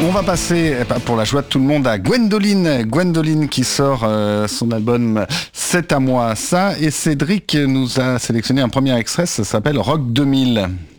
On va passer, pour la joie de tout le monde, à Gwendoline. Gwendoline qui sort son album C'est à moi ça. Et Cédric nous a sélectionné un premier extrait, ça s'appelle Rock 2000.